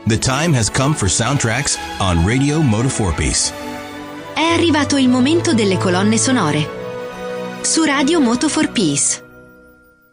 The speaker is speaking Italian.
The time has come for soundtracks on Radio Moto 4 Piece. È arrivato il momento delle colonne sonore. Su Radio Moto 4 Piece.